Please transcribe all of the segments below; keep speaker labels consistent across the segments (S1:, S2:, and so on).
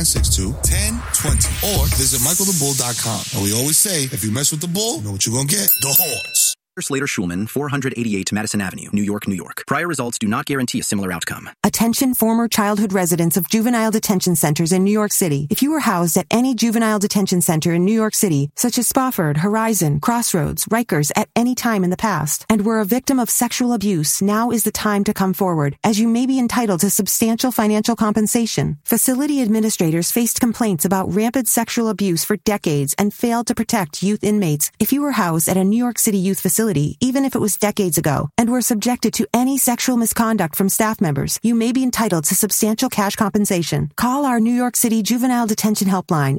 S1: 962-1020 or visit michaelthebull.com. And we always say, if you mess with the bull, you know what you're going to get? The horns.
S2: Slater Schulman, 488 Madison Avenue, New York, New York. Prior results do not guarantee a similar outcome.
S3: Attention former childhood residents of juvenile detention centers in New York City. If you were housed at any juvenile detention center in New York City, such as Spofford, Horizon, Crossroads, Rikers, at any time in the past, and were a victim of sexual abuse, now is the time to come forward, as you may be entitled to substantial financial compensation. Facility administrators faced complaints about rampant sexual abuse for decades and failed to protect youth inmates. If you were housed at a New York City youth facility, even if it was decades ago, and were subjected to any sexual misconduct from staff members, you may be entitled to substantial cash compensation. Call our New York City Juvenile Detention Helpline,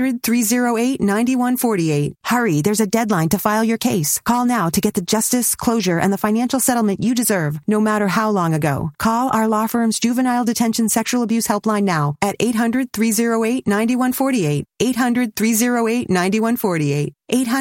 S3: 800-308-9148. Hurry, there's a deadline to file your case. Call now to get the justice, closure, and the financial settlement you deserve, no matter how long ago. Call our law firm's Juvenile Detention Sexual Abuse Helpline now at 800-308-9148. 800-308-9148.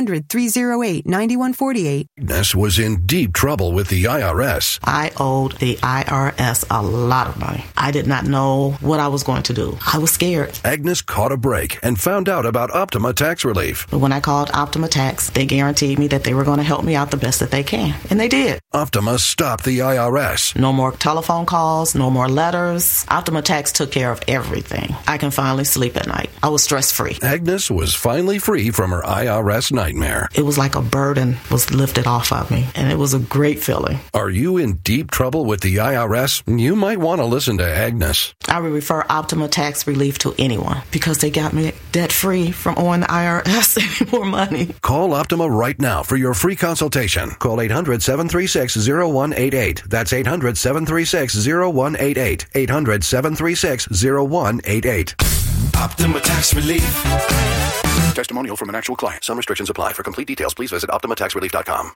S3: 800-308-9148.
S4: Agnes was in deep trouble with the IRS.
S5: I owed the IRS a lot of money. I did not know what I was going to do. I was scared.
S4: Agnes caught a break and found out about Optima Tax Relief.
S5: But when I called Optima Tax, they guaranteed me that they were going to help me out the best that they can. And they did.
S4: Optima stopped the IRS.
S5: No more telephone calls, no more letters. Optima Tax took care of everything. I can finally sleep at night. I was stress-free.
S4: Agnes was finally free from her IRS nightmare.
S5: It was like a burden was lifted off of me, and it was a great feeling.
S4: Are you in deep trouble with the IRS? You might want to listen to Agnes.
S5: I would refer Optima Tax Relief to anyone because they got me debt-free from owing the IRS any more money.
S4: Call Optima right now for your free consultation. Call 800-736-0188. That's 800-736-0188. 800-736-0188.
S1: Optima Tax Relief.
S4: Testimonial from an actual client. Some restrictions apply. For complete details, please visit OptimaTaxRelief.com.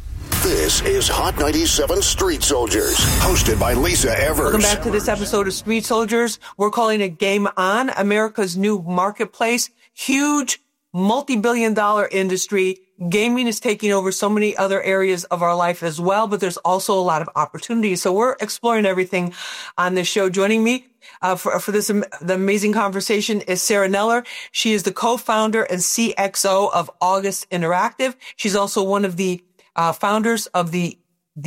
S6: This is Hot 97 Street Soldiers, hosted by Lisa Evers.
S7: Welcome back to this episode of Street Soldiers. We're calling it Game On, America's new marketplace. Huge, multi-billion-dollar industry. Gaming is taking over so many other areas of our life as well, but there's also a lot of opportunities. So we're exploring everything on this show. Joining me for this the amazing conversation is Sarah Neller. She is the co-founder and CXO of August Interactive. She's also one of the founders of the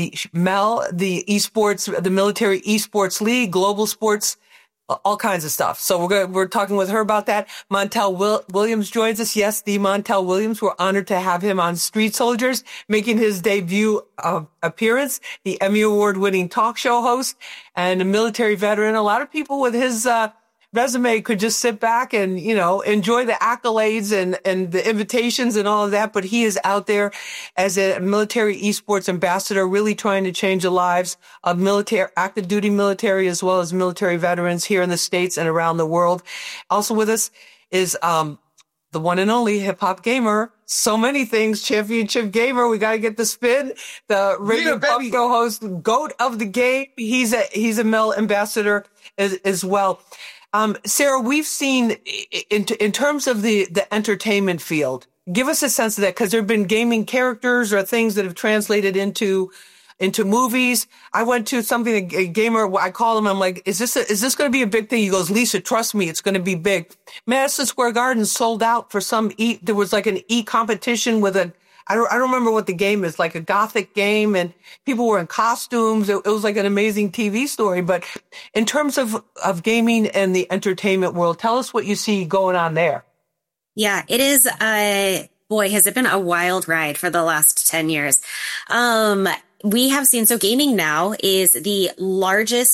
S7: MEL, the esports, the Military Esports League, global sports, all kinds of stuff. So we're talking with her about that. Montel Williams joins us. Yes, the Montel Williams. We're honored to have him on Street Soldiers, making his debut appearance. The Emmy Award winning talk show host and a military veteran. A lot of people with his resume could just sit back and, enjoy the accolades and the invitations and all of that. But he is out there as a military esports ambassador, really trying to change the lives of military, active duty military, as well as military veterans here in the States and around the world. Also with us is, the one and only hip hop gamer. So many things. Championship gamer. We got to get the spin. The radio talk show host, GOAT of the game. He's a MEL ambassador as well. Sarah, we've seen in terms of the entertainment field, give us a sense of that, because there have been gaming characters or things that have translated into movies. I went to something, a gamer, I call him, I'm like, is this going to be a big thing? He goes, Lisa, trust me, it's going to be big. Madison Square Garden sold out for there was like an competition with I don't remember what the game is, like a gothic game, and people were in costumes. It was like an amazing TV story. But in terms of gaming and the entertainment world, tell us what you see going on there.
S8: Yeah, it is. Boy, has it been a wild ride for the last 10 years. We have seen, so gaming now is the largest